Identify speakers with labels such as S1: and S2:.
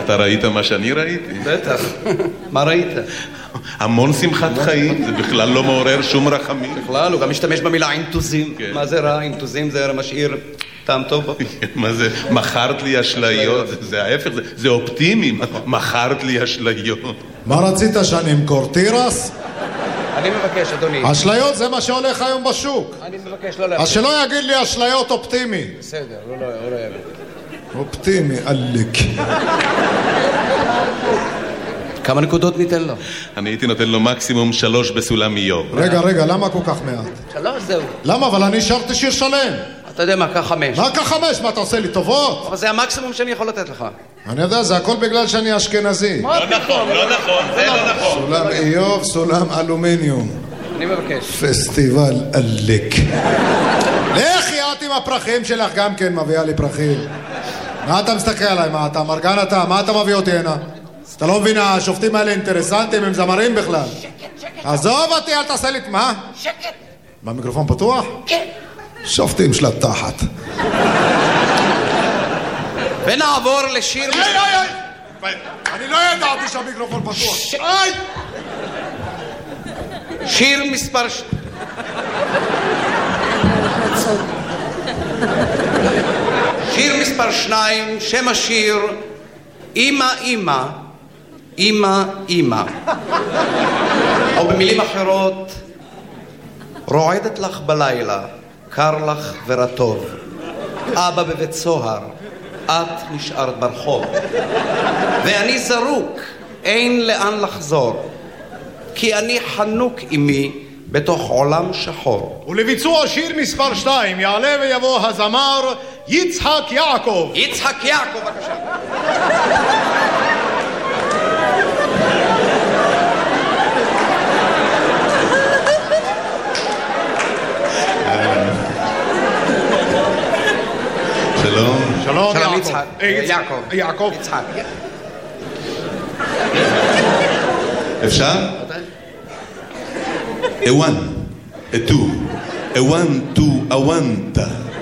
S1: אתה ראית מה שאני ראיתי?
S2: בטח. מה ראית?
S1: המון שמחת חיים, זה בכלל לא מעורר שום רחמים.
S2: בכלל, הוא גם משתמש במילה אינטוזים. מה זה רע? אינטוזים זה משאיר טעם טוב.
S1: מה זה? מכרת לי אשליות, זה ההפך, זה אופטימי, מכרת לי אשליות.
S3: מה רצית שאני אמכור? תירס?
S2: אני מבקש, אדוני.
S3: אשליות זה מה שהולך היום בשוק.
S2: אני מבקש לא להפריע.
S3: אז שלא יגיד לי אשליות אופטימי.
S2: בסדר, לא יגיד.
S3: אופטימי, עלק.
S2: כמה נקודות ניתן לו?
S1: אני הייתי נותן לו מקסימום 3 בסולם איוב.
S3: רגע, למה כל כך מעט?
S2: 3 זהו.
S3: למה? אבל אני שרתי שיר שלם.
S2: אתה יודע מה, קח 5.
S3: מה קח 5? מה, אתה עושה לי טובות?
S2: אבל זה המקסימום שאני יכול לתת לך.
S3: אני יודע, זה הכל בגלל שאני אשכנזי.
S1: לא נכון, זה לא נכון.
S3: סולם איוב, סולם אלומיניום.
S2: אני מבקש.
S3: פסטיבל עלק. לך יאת עם הפרחים שלך, גם כן מביאה לי פרחים. מה אתה מסתכל עליי? מה אתה מרגן אתה? מה אתה מביא אותי הנה? אתה לא מבין, השופטים האלה אינטרסנטים, הם זמרים בכלל. שקט. עזוב אותי, אל תעשה לי... מה?
S4: שקט.
S3: מה, המיקרופון פתוח?
S4: כן.
S3: שופטים של התחת.
S2: ונעבור לשיר...
S3: אני לא ידעתי שהמיקרופון פתוח.
S2: שיר מספר... שיר מספר 2, שם השיר אמא אמא, אמא אמא. או במילים אחרות, רועדת לך בלילה, קר לך ורטוב. אבא בבית סוהר, את נשארת ברחוב. ואני זרוק, אין לאן לחזור. כי אני חנוק עמי בתוך עולם שחור.
S3: ולביצוע שיר מספר 2 יעלה ויבוא הזמר יצחק יעקב.
S2: יצחק יעקב, בבקשה.
S1: שלום.
S3: שלום
S2: יצחק.
S3: יעקב.
S2: יצחק.
S1: אפשר? A 1, a 2, a 1, 2, a 1.